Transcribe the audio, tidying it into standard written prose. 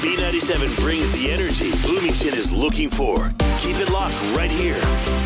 B97 brings the energy Bloomington is looking for. Keep it locked right here